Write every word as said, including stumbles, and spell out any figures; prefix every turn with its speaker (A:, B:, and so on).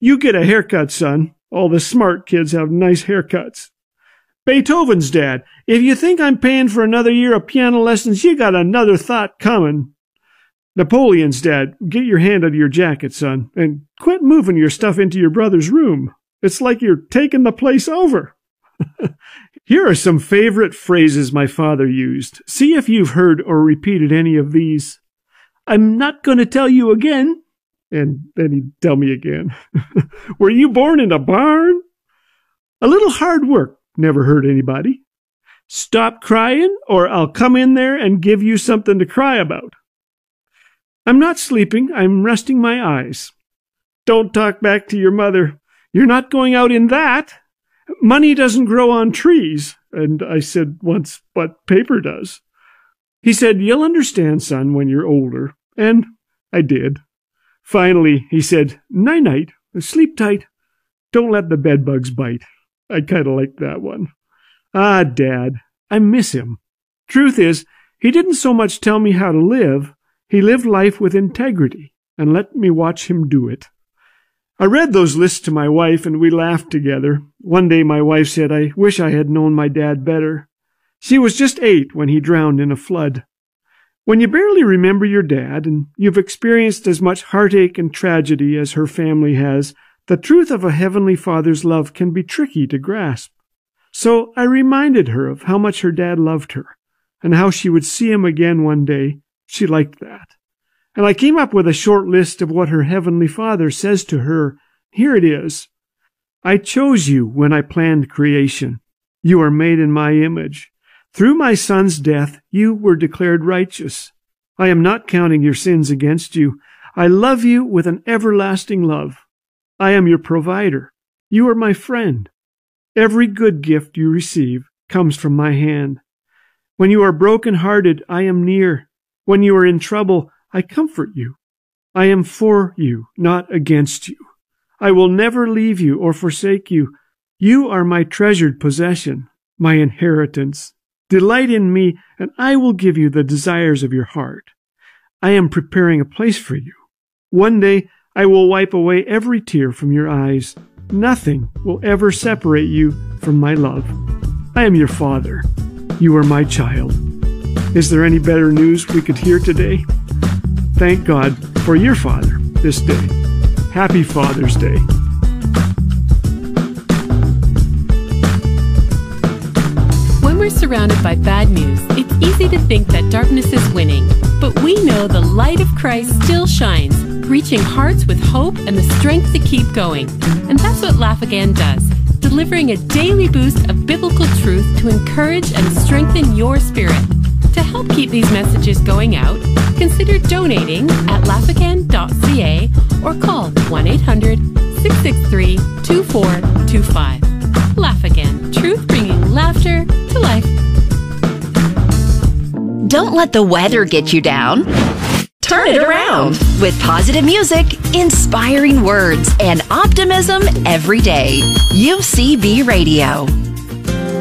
A: You get a haircut, son. All the smart kids have nice haircuts. Beethoven's dad, if you think I'm paying for another year of piano lessons, you got another thought coming. Napoleon's dad, get your hand out of your jacket, son, and quit moving your stuff into your brother's room. It's like you're taking the place over. Here are some favorite phrases my father used. See if you've heard or repeated any of these. I'm not going to tell you again. And then he'd tell me again. Were you born in a barn? A little hard work never hurt anybody. Stop crying or I'll come in there and give you something to cry about. I'm not sleeping. I'm resting my eyes. Don't talk back to your mother. You're not going out in that. Money doesn't grow on trees. And I said once, but paper does. He said, you'll understand, son, when you're older. And I did. Finally, he said, night-night, sleep tight. Don't let the bedbugs bite. I kind of liked that one. Ah, Dad, I miss him. Truth is, he didn't so much tell me how to live. He lived life with integrity and let me watch him do it. I read those lists to my wife and we laughed together. One day my wife said, I wish I had known my dad better. She was just eight when he drowned in a flood. When you barely remember your dad and you've experienced as much heartache and tragedy as her family has, the truth of a Heavenly Father's love can be tricky to grasp. So I reminded her of how much her dad loved her and how she would see him again one day. She liked that. And I came up with a short list of what her Heavenly Father says to her. Here it is. I chose you when I planned creation. You are made in my image. Through my son's death, you were declared righteous. I am not counting your sins against you. I love you with an everlasting love. I am your provider. You are my friend. Every good gift you receive comes from my hand. When you are broken-hearted, I am near. When you are in trouble, I comfort you. I am for you, not against you. I will never leave you or forsake you. You are my treasured possession, my inheritance. Delight in me, and I will give you the desires of your heart. I am preparing a place for you. One day, I will wipe away every tear from your eyes. Nothing will ever separate you from my love. I am your father. You are my child. Is there any better news we could hear today? Thank God for your father this day. Happy Father's Day.
B: When we're surrounded by bad news, it's easy to think that darkness is winning. But we know the light of Christ still shines, reaching hearts with hope and the strength to keep going. And that's what Laugh Again does, delivering a daily boost of biblical truth to encourage and strengthen your spirit. To help keep these messages going out, consider donating at laugh again dot c a or call one eight hundred, six six three, two four two five. Laugh Again, truth bringing laughter to life.
C: Don't let the weather get you down. Turn it around with positive music, inspiring words, and optimism every day. U C B Radio.